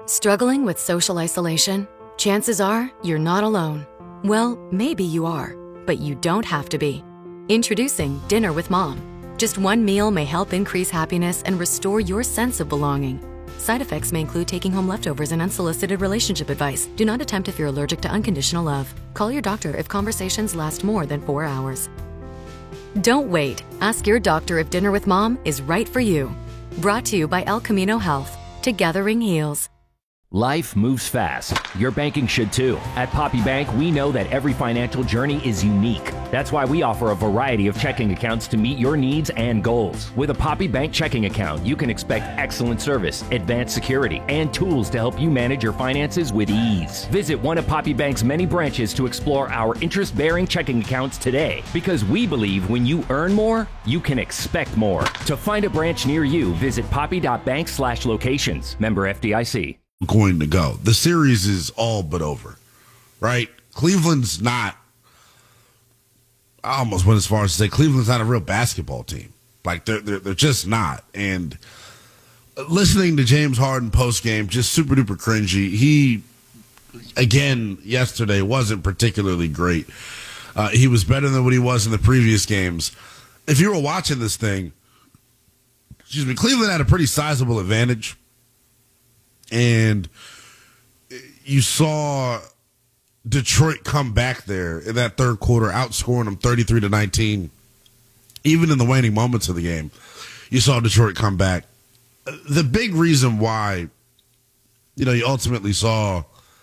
Struggling with social isolation? Chances are you're not alone. Well, maybe you are, but you don't have to be. Introducing Dinner with Mom. Just one meal may help increase happiness and restore your sense of belonging. Side effects may include taking home leftovers and unsolicited relationship advice. Do not attempt if you're allergic to unconditional love. Call your doctor if conversations last more than 4 hours. Don't wait. Ask your doctor if Dinner with Mom is right for you. Brought to you by El Camino Health. Togethering heals. Life moves fast. Your banking should too. At Poppy Bank, we know that every financial journey is unique. That's why we offer a variety of checking accounts to meet your needs and goals. With a Poppy Bank checking account, you can expect excellent service, advanced security, and tools to help you manage your finances with ease. Visit one of Poppy Bank's many branches to explore our interest-bearing checking accounts today, because we believe when you earn more, you can expect more. To find a branch near you, visit poppy.bank/locations. Member FDIC. Going to go. The series is all but over, right? Cleveland's not, I almost went as far as to say Cleveland's not a real basketball team. Like they're just not. And listening to James Harden post game, just super duper cringy. He, again, yesterday wasn't particularly great. He was better than what he was in the previous games. If you were watching this thing, Cleveland had a pretty sizable advantage. And you saw Detroit come back there in that third quarter, outscoring them 33-19. Even in the waning moments of the game, you saw Detroit come back. The big reason why, you ultimately saw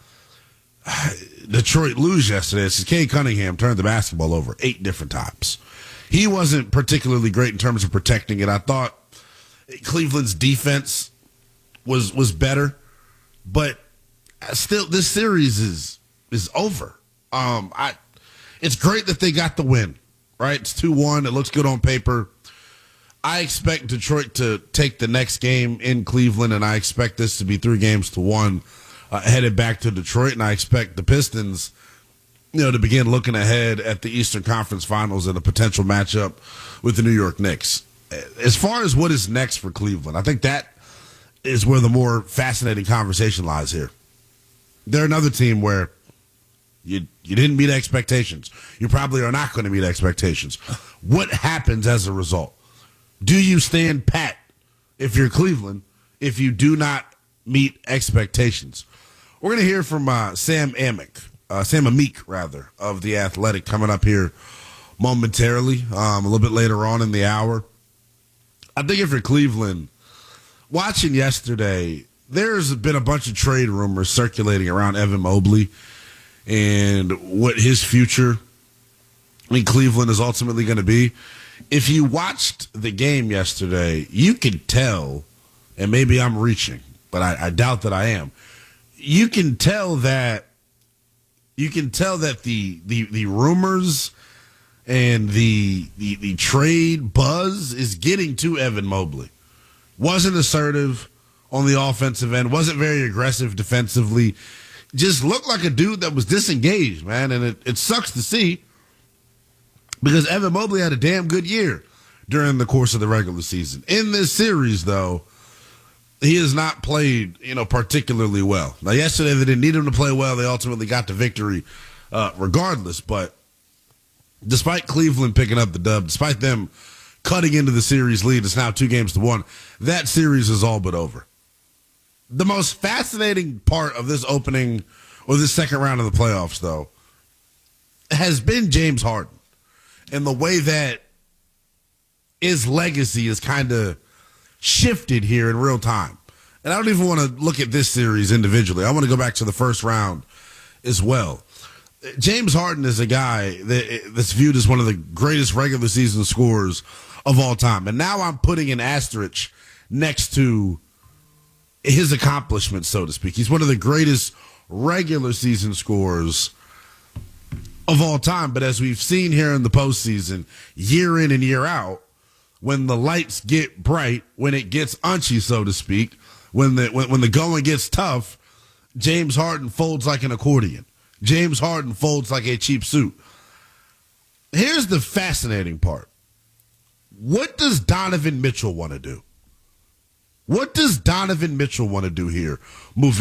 Detroit lose yesterday is Cade Cunningham turned the basketball over 8 different times. He wasn't particularly great in terms of protecting it. I thought Cleveland's defense was better, but still, this series is over. It's great that they got the win, right? It's 2-1. It looks good on paper. I expect Detroit to take the next game in Cleveland, and I expect this to be 3-1 headed back to Detroit, and I expect the Pistons, to begin looking ahead at the Eastern Conference Finals and a potential matchup with the New York Knicks. As far as what is next for Cleveland, I think that is where the more fascinating conversation lies here. They're another team where you didn't meet expectations. You probably are not going to meet expectations. What happens as a result? Do you stand pat if you're Cleveland if you do not meet expectations? We're going to hear from Sam Amick of The Athletic coming up here momentarily, a little bit later on in the hour. I think if you're Cleveland, watching yesterday, there's been a bunch of trade rumors circulating around Evan Mobley and what his future in Cleveland is ultimately going to be. If you watched the game yesterday, you could tell, and maybe I'm reaching, but I doubt that I am. You can tell that the rumors and the trade buzz is getting to Evan Mobley. Wasn't assertive on the offensive end. Wasn't very aggressive defensively. Just looked like a dude that was disengaged, man. And it sucks to see because Evan Mobley had a damn good year during the course of the regular season. In this series, though, he has not played, particularly well. Now, yesterday they didn't need him to play well. They ultimately got the victory regardless. But despite Cleveland picking up the dub, despite them cutting into the series lead, it's now 2-1. That series is all but over. The most fascinating part of this opening or this second round of the playoffs, though, has been James Harden and the way that his legacy is kind of shifted here in real time. And I don't even want to look at this series individually. I want to go back to the first round as well. James Harden is a guy that's viewed as one of the greatest regular season scorers of all time. And now I'm putting an asterisk next to his accomplishments, so to speak. He's one of the greatest regular season scorers of all time. But as we've seen here in the postseason, year in and year out, when the lights get bright, when it gets unchy, so to speak, when the going gets tough, James Harden folds like an accordion. James Harden folds like a cheap suit. Here's the fascinating part. What does Donovan Mitchell want to do? What does Donovan Mitchell want to do here moving